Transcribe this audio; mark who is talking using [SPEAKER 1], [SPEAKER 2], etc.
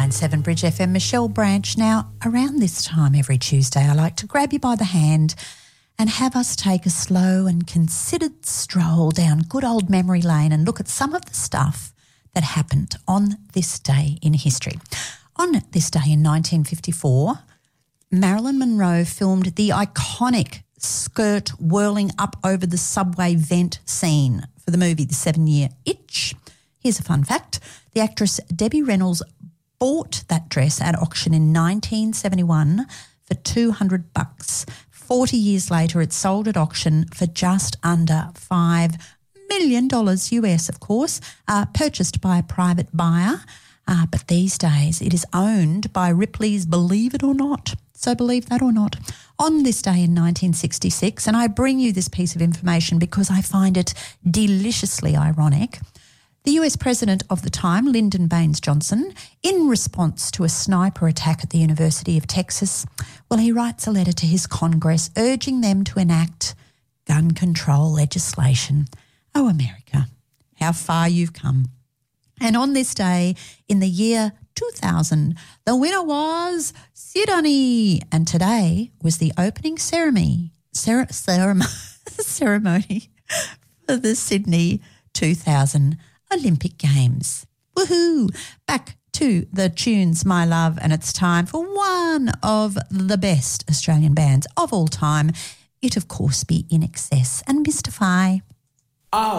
[SPEAKER 1] 101.7 Bridge FM, Michelle Branch. Now, around this time every Tuesday, I like to grab you by the hand and have us take a slow and considered stroll down good old memory lane and look at some of the stuff that happened on this day in history. On this day in 1954, Marilyn Monroe filmed the iconic skirt whirling up over the subway vent scene for the movie The 7-Year Itch. Here's a fun fact. The actress Debbie Reynolds bought that dress at auction in 1971 for $200. 40 years later, it sold at auction for just under $5 million US, of course, purchased by a private buyer. But these days it is owned by Ripley's Believe It or Not. So believe that or not. On this day in 1966, and I bring you this piece of information because I find it deliciously ironic, the US President of the time, Lyndon Baines Johnson, in response to a sniper attack at the University of Texas, well, he writes a letter to his Congress urging them to enact gun control legislation. Oh, America, how far you've come. And on this day in the year 2000, the winner was Sydney, and today was the opening ceremony for the Sydney 2000 Olympic Games. Woohoo! Back to the tunes, my love, and it's time for one of the best Australian bands of all time. It, of course, be In Excess and Mystify.
[SPEAKER 2] Oh.